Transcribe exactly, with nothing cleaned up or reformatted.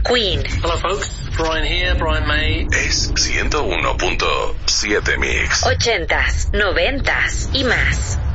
Queen. Hello folks, Brian here, Brian May. Es ciento uno punto siete Mix. Ochentas, noventas y más.